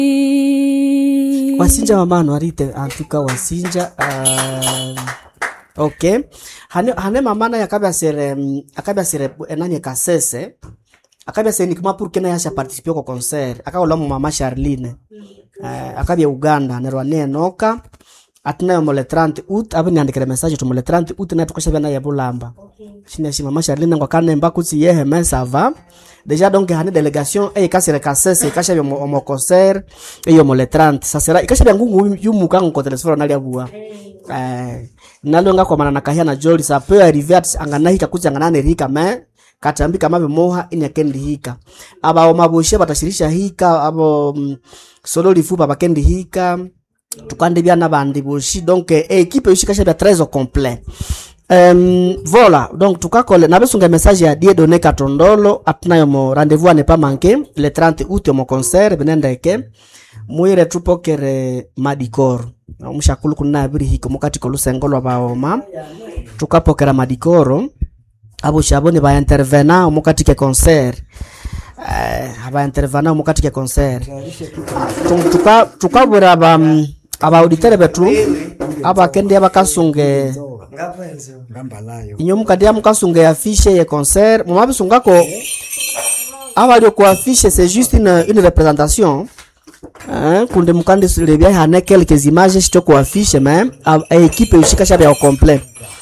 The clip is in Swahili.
Wasinja mamano arite antuka wasinja okay. Hane mamana yakabya sere enanye kasese. Akabya sene kama pour kena yasha participer ko concert. Akaola mu mama Charline. Akabya Uganda nerwane noka. Atuna mo le 30 août abani andikere message to mo le 30 août na tukasha bana ya Bulamba. Shina shi mama Charline ngo kanemba kuti yehe men ça va. Déjà donc hane délégation e kasere kasese kasha bya mo concert e yo mo le 30 ça sera kasha bya ngungu yumuka ngo telefone na liabua. Nalonga kwa manana kahia na Jolly ça peut arriver anganahika kuti anganane rika mais katambika mabe moha inyakendi hika aba omaboshe batashirisha hika abo solo lifupa bakendi hika tukande bya nabandi boshi donc équipe yoshikasha bya très au complet. Voilà donc tukakole nabesunga message ya die donner Katondolo atnayo mo rendez-vous à ne pas manquer le 30 août mon concert benendeke muire tupokere madikoro mushakulu kuna abiri hiko mukati kolusengolo baoma tukapokera madikoro abo shabone ba intervenant mukati ke concert aba intervenant mukati ke concert tukabura aba auditeur betu aba kende aba kasunge inyo mukadi ya mukasunge affiche ya concert mumabisungako aba lyo ko affiche c'est juste une représentation kunde mukande lebya hana quelques images choko affiche même équipe ushika shabe au complet.